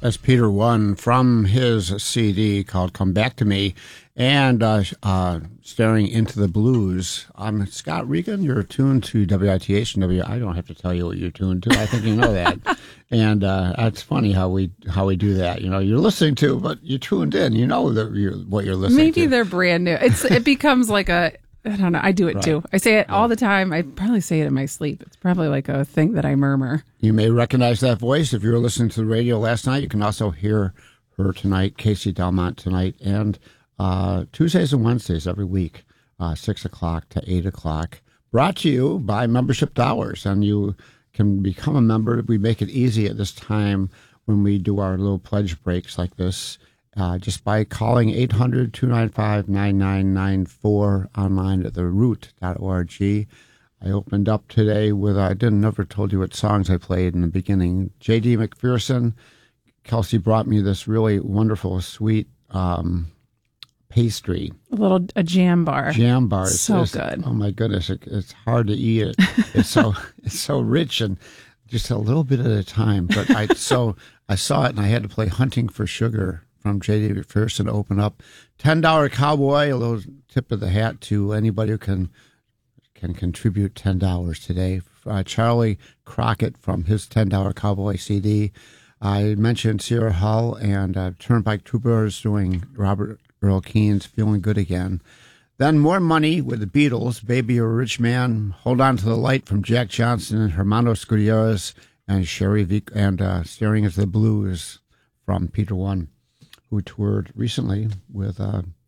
That's Peter One from his CD called Come Back to Me and Staring into the Blues. I'm Scott Regan. You're tuned to WITH and I don't have to tell you what you're tuned to. I think you know that. And it's funny how we do that. You know, you're listening to, but you tuned in. You know what you're listening to. Maybe they're brand new. It becomes like I don't know. I do it too. I say it all the time. I probably say it in my sleep. It's probably like a thing that I murmur. You may recognize that voice if you were listening to the radio last night. You can also hear her tonight, Casey Delmont tonight, and Tuesdays and Wednesdays every week, 6 o'clock to 8 o'clock. Brought to you by Membership Dollars, and you can become a member. We make it easy at this time when we do our little pledge breaks like this. Just by calling 800-295-9994 online at theroot.org. I opened up today with, I never told you what songs I played in the beginning. J.D. McPherson. Kelsey brought me this really wonderful, sweet pastry. A jam bar. Jam bar. So good. Oh my goodness. It's hard to eat it. It's so rich and just a little bit at a time. But I saw it and I had to play Hunting for Sugar from J.D. McPherson to open up. $10 Cowboy, a little tip of the hat to anybody who can contribute $10 today. Charlie Crockett from his $10 Cowboy CD. I mentioned Sierra Hull and Turnpike Troopers doing Robert Earl Keen's Feeling Good Again. Then more money with the Beatles, Baby You're a Rich Man, Hold On to the Light from Jack Johnson and Hermanos Gutierrez, and Staring into the Blues from Peter One, who toured recently with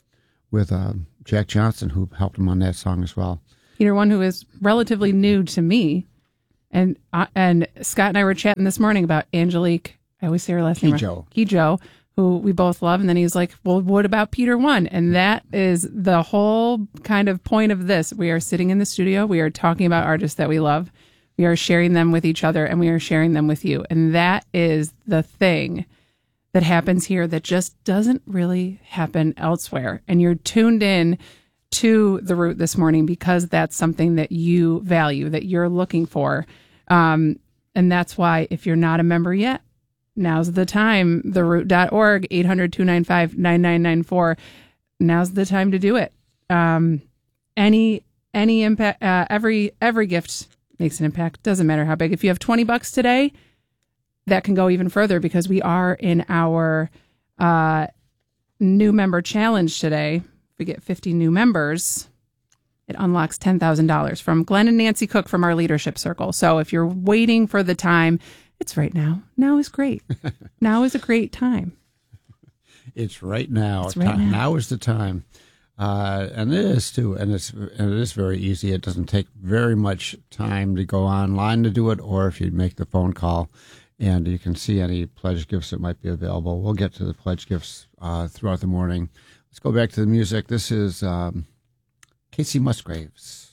Jack Johnson, who helped him on that song as well. Peter One, who is relatively new to me, and Scott and I were chatting this morning about Angelique. I always say her last name. Kidjo, who we both love. And then he's like, "Well, what about Peter One?" And that is the whole kind of point of this. We are sitting in the studio. We are talking about artists that we love. We are sharing them with each other, and we are sharing them with you. And that is the thing that happens here that just doesn't really happen elsewhere. And you're tuned in to The Root this morning because that's something that you value, that you're looking for. And that's why if you're not a member yet, now's the time. TheRoot.org, 800-295-9994. Now's the time to do it. Any impact, every gift makes an impact. Doesn't matter how big. If you have $20 today, that can go even further because we are in our new member challenge today. If we get 50 new members, it unlocks $10,000 from Glenn and Nancy Cook from our leadership circle. So if you're waiting for the time, it's right now. Now is great. Now is a great time. It's right now. It's right now. Now is the time. And it is too. And it is very easy. It doesn't take very much time to go online to do it, or if you make the phone call. And you can see any pledge gifts that might be available. We'll get to the pledge gifts throughout the morning. Let's go back to the music. This is Casey Musgraves.